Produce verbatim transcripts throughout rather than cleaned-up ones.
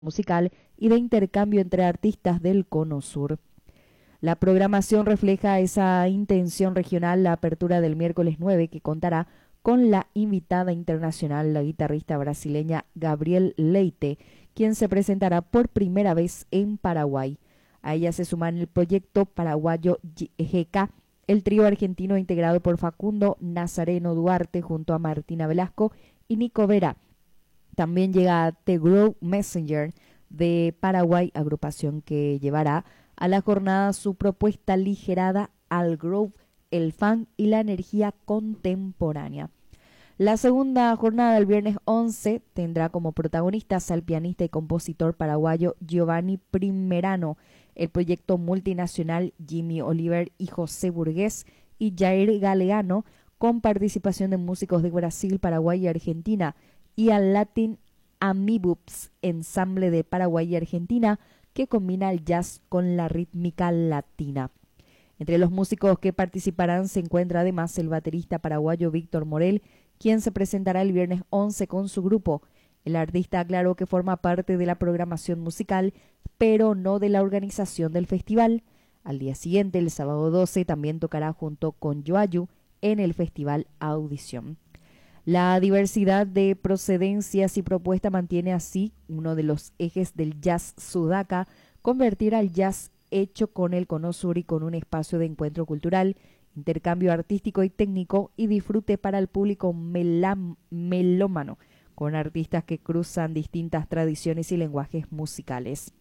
musical y de intercambio entre artistas del Cono Sur. La programación refleja esa intención regional, la apertura del miércoles nueve, que contará con la invitada internacional, la guitarrista brasileña Gabriel Leite, quien se presentará por primera vez en Paraguay. A ella se suman el proyecto paraguayo G K, el trío argentino integrado por Facundo Nazareno Duarte junto a Martina Velasco y Nico Vera. También llega The Groove Messenger de Paraguay, agrupación que llevará a la jornada su propuesta ligerada al groove, el funk y la energía contemporánea. La segunda jornada del viernes once tendrá como protagonistas al pianista y compositor paraguayo Giovanni Primerano, el proyecto multinacional Jimmy Oliver y José Burgués y Jair Galeano, con participación de músicos de Brasil, Paraguay y Argentina, y al Latin Amibus, ensamble de Paraguay y Argentina, que combina el jazz con la rítmica latina. Entre los músicos que participarán se encuentra además el baterista paraguayo Víctor Morel, quien se presentará el viernes once con su grupo. El artista aclaró que forma parte de la programación musical, pero no de la organización del festival. Al día siguiente, el sábado doce, también tocará junto con Yoayu en el festival Audición. La diversidad de procedencias y propuestas mantiene así uno de los ejes del jazz sudaca, convertir al jazz hecho con el Cono Sur y con un espacio de encuentro cultural, intercambio artístico y técnico y disfrute para el público melam, melómano, con artistas que cruzan distintas tradiciones y lenguajes musicales.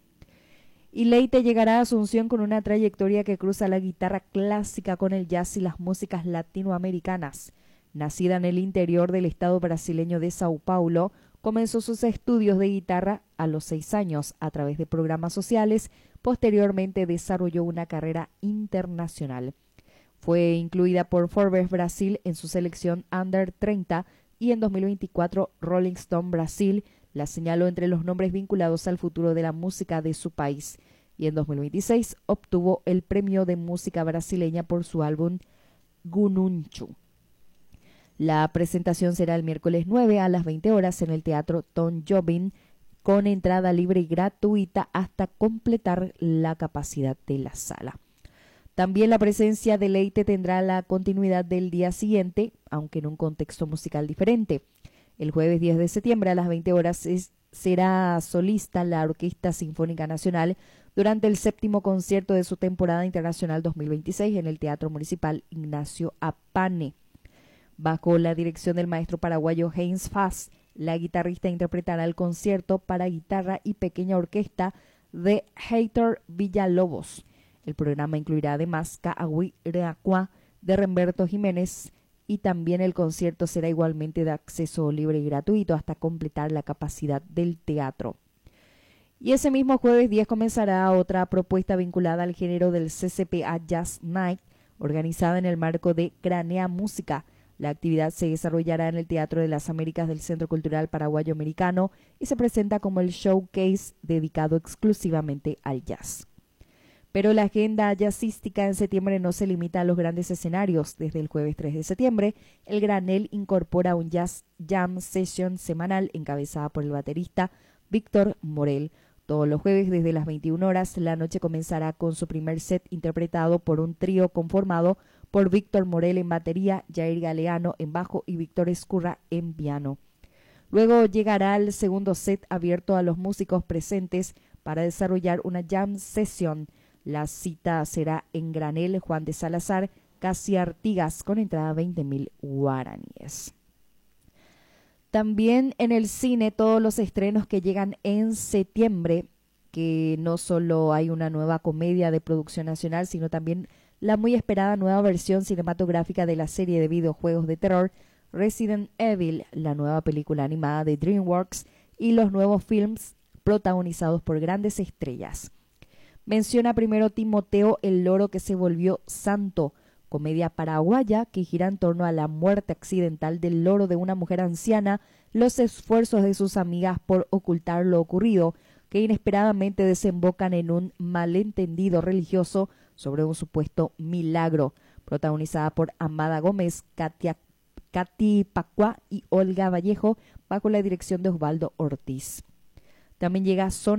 Y Leite llegará a Asunción con una trayectoria que cruza la guitarra clásica con el jazz y las músicas latinoamericanas. Nacida en el interior del estado brasileño de Sao Paulo, comenzó sus estudios de guitarra a los seis años a través de programas sociales. Posteriormente desarrolló una carrera internacional. Fue incluida por Forbes Brasil en su selección Under treinta y en dos mil veinticuatro Rolling Stone Brasil la señaló entre los nombres vinculados al futuro de la música de su país, y en dos mil veintiséis obtuvo el premio de música brasileña por su álbum Gununchu. La presentación será el miércoles nueve a las veinte horas en el Teatro Tom Jobim, con entrada libre y gratuita hasta completar la capacidad de la sala. También la presencia de Leite tendrá la continuidad del día siguiente, aunque en un contexto musical diferente. El jueves diez de septiembre a las veinte horas es, será solista la Orquesta Sinfónica Nacional durante el séptimo concierto de su temporada internacional dos mil veintiséis en el Teatro Municipal Ignacio Apane. Bajo la dirección del maestro paraguayo Heinz Fass, la guitarrista interpretará el concierto para guitarra y pequeña orquesta de Heitor Villalobos. El programa incluirá además Caahui Reacua de Remberto Jiménez, y también el concierto será igualmente de acceso libre y gratuito hasta completar la capacidad del teatro. Y ese mismo jueves diez comenzará otra propuesta vinculada al género del C C P A Jazz Night, organizada en el marco de Cranea Música. La actividad se desarrollará en el Teatro de las Américas del Centro Cultural Paraguayo Americano y se presenta como el showcase dedicado exclusivamente al jazz. Pero la agenda jazzística en septiembre no se limita a los grandes escenarios. Desde el jueves tres de septiembre, el Granel incorpora un Jazz Jam Session semanal encabezada por el baterista Víctor Morel. Todos los jueves desde las veintiuna horas, la noche comenzará con su primer set interpretado por un trío conformado por Víctor Morel en batería, Jair Galeano en bajo y Víctor Escurra en piano. Luego llegará el segundo set abierto a los músicos presentes para desarrollar una jam session. La cita será en Granel Juan de Salazar, Casi Artigas, con entrada veinte mil guaraníes. También en el cine todos los estrenos que llegan en septiembre, que no solo hay una nueva comedia de producción nacional, sino también la muy esperada nueva versión cinematográfica de la serie de videojuegos de terror Resident Evil, la nueva película animada de DreamWorks y los nuevos films protagonizados por grandes estrellas. Menciona primero Timoteo el loro que se volvió santo, comedia paraguaya que gira en torno a la muerte accidental del loro de una mujer anciana, los esfuerzos de sus amigas por ocultar lo ocurrido, que inesperadamente desembocan en un malentendido religioso sobre un supuesto milagro, protagonizada por Amada Gómez, Katia, Katy Pacua y Olga Vallejo, bajo la dirección de Osvaldo Ortiz. También llega Zona